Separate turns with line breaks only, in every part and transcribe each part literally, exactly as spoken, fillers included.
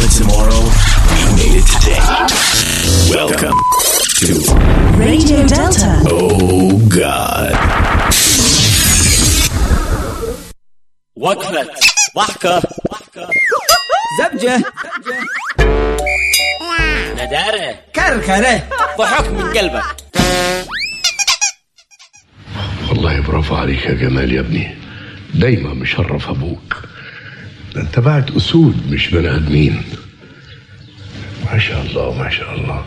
wanted tomorrow, we made it today. Welcome to
Radio Delta.
Oh God.
وقفة ضحكة
زبجة
ندارة
كركرة
ضحك من قلبك.
والله برافو عليك يا جمال يا ابني، دايما مشرف ابوك. ده انت بعت اسود مش بني ادمين. ما شاء الله ما شاء الله.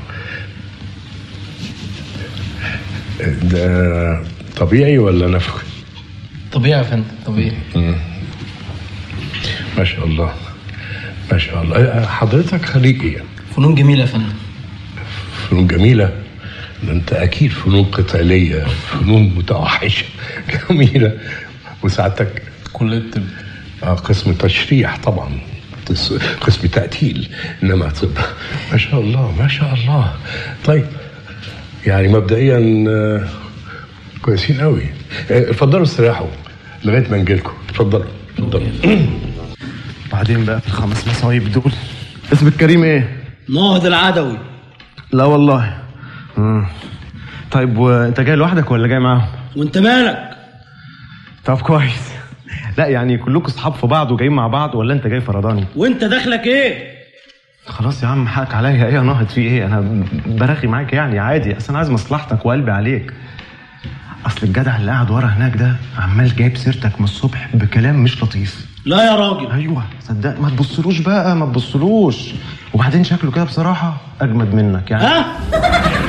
ده طبيعي ولا نفخ؟
طبيعي يا فندم، طبيعي.
مم. ما شاء الله ما شاء الله. حضرتك خريج ايه؟
فنون جميلة يا فندم.
فنون جميلة؟ ده انت اكيد فنون قتالية، فنون متوحشة. جميلة. وساعتك
كلية الطب.
اه قسم تشريح طبعا، قسم تقتيل، انما طب. ما شاء الله ما شاء الله. طيب يعني مبدئيا كويسين قوي. اتفضلوا استريحوا لغايه ما نجيلكم. اتفضلوا اتفضلوا.
بعدين بقى في الخمس مصايب دول. اسمك كريم ايه؟
ناهض العدوي.
لا والله. مم. طيب وانت جاي لوحدك ولا جاي معاهم؟
وانت مالك؟
طب كويس. لا يعني كلكم اصحاب في بعض وجايين مع بعض ولا انت جاي فرداني؟
وانت دخلك ايه؟
خلاص يا عم حقك عليا. ايه يا ناهض في ايه؟ انا برغي معاك يعني عادي، اصل انا عايز مصلحتك وقلبي عليك. اصل الجدع اللي قاعد ورا هناك ده عمال جايب سيرتك من الصبح بكلام مش لطيف.
لا يا راجل.
ايوه صدق، ما تبصلوش بقى ما تبصلوش. وبعدين شكله كده بصراحه اجمد منك يعني.
ها؟